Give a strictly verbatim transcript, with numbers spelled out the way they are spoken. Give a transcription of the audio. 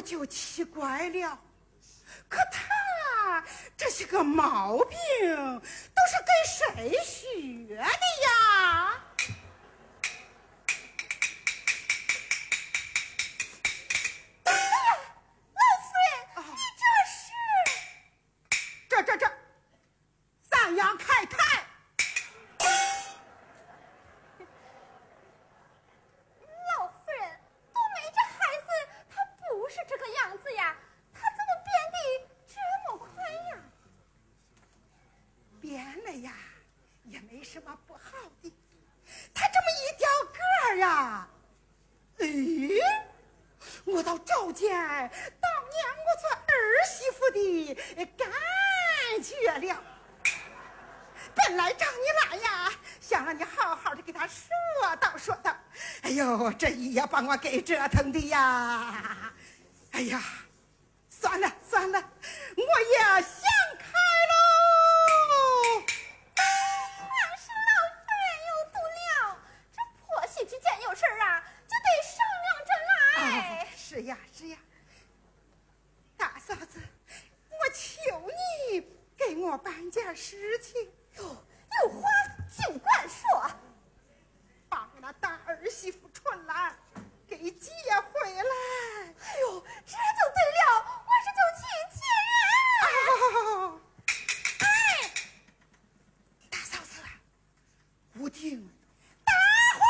就奇怪了，可他这些个毛病都是给谁学的呀？ 哎呀，老夫人， 哦、 你这是这这这三阳开泰。 老夫人，冬梅这孩子他不是这个样子呀，他怎么变得这么快呀？ 变了呀，也没什么不好的。他这么一掉个儿呀，哎，我倒找见当年我做儿媳妇的感觉了。本来找你来呀，想让你好好的给他说道说道，哎呦，这一夜把我给折腾的呀，哎呀，算了算了，我也想开喽。 还是老夫人有度量，这婆媳之间有事儿啊，就得商量着来。 哦，是呀是呀，大嫂子，我求你给我办件事情。 哟，有话尽管说。 把我那大儿媳妇春兰给接回来。